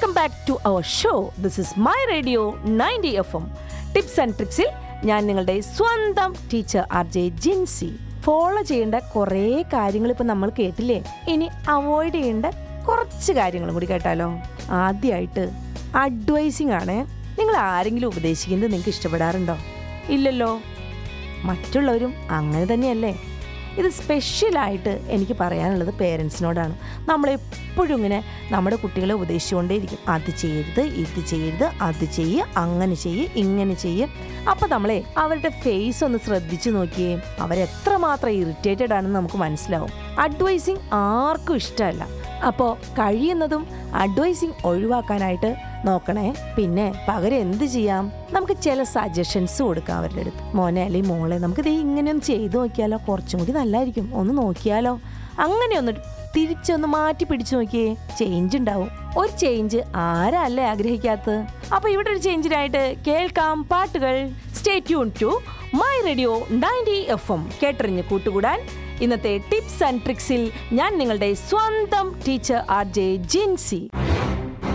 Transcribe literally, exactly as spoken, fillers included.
Welcome back to our show. This is my radio ninety F M. Tips and ട്രിക്സിൽ ഞാൻ നിങ്ങളുടെ സ്വന്തം teacher R J Jincy. Follow ചെയ്യേണ്ട കുറേ കാര്യങ്ങൾ ഇപ്പം നമ്മൾ കേട്ടില്ലേ. ഇനി അവോയ്ഡ് ചെയ്യേണ്ട കുറച്ച് കാര്യങ്ങളും കൂടി കേട്ടാലോ. ആദ്യമായിട്ട് അഡ്വൈസിങ് ആണ്. നിങ്ങൾ ആരെങ്കിലും ഉപദേശിക്കുന്നത് നിങ്ങൾക്ക് ഇഷ്ടപ്പെടാറുണ്ടോ? ഇല്ലല്ലോ. മറ്റുള്ളവരും അങ്ങനെ തന്നെയല്ലേ. ഇത് സ്പെഷ്യലായിട്ട് എനിക്ക് പറയാനുള്ളത് പേരൻസിനോടാണ്. നമ്മളെപ്പോഴും ഇങ്ങനെ നമ്മുടെ കുട്ടികളെ ഉപദേശിച്ചുകൊണ്ടേയിരിക്കും. അത് ചെയ്യരുത്, ഇത് ചെയ്യരുത്, അത് ചെയ്യുക, അങ്ങനെ ചെയ്യുക, ഇങ്ങനെ ചെയ്യുക. അപ്പോൾ നമ്മളെ അവരുടെ ഫേസ് ഒന്ന് ശ്രദ്ധിച്ചു നോക്കിയേ. അവരെത്രമാത്രം ഇറിറ്റേറ്റഡ് ആണെന്ന് നമുക്ക് മനസ്സിലാവും. അഡ്വൈസിങ് ആർക്കും ഇഷ്ടമല്ല. അപ്പോൾ കഴിയുന്നതും അഡ്വൈസിങ് ഒഴിവാക്കാനായിട്ട് നോക്കണേ. പിന്നെ പകരം എന്ത് ചെയ്യാം? നമുക്ക് ചില സജഷൻസ് കൊടുക്കാം അവരുടെ അടുത്ത്. മോനെ അല്ലെങ്കിൽ മോളെ, നമുക്കിത് ഇങ്ങനെയൊന്ന് ചെയ്തു നോക്കിയാലോ, കുറച്ചും കൂടി നല്ലതായിരിക്കും, ഒന്ന് നോക്കിയാലോ. അങ്ങനെയൊന്ന് തിരിച്ചൊന്ന് മാറ്റി പിടിച്ചു നോക്കിയേ, ചേഞ്ച് ഉണ്ടാവും. ഒരു ചേഞ്ച് ആരല്ലേ ആഗ്രഹിക്കാത്തത്? അപ്പോൾ ഇവിടെ ഒരു ചേഞ്ചിനായിട്ട് കേൾക്കാം പാട്ടുകൾ. Stay tune to my radio ninety F M. കേട്ടറിഞ്ഞ് കൂട്ടുകൂടാൻ ഇന്നത്തെ ടിപ്സ് ആൻഡ് ട്രിക്സിൽ ഞാൻ നിങ്ങളുടെ സ്വന്തം ടീച്ചർ ആർ ജെ ജിൻസി.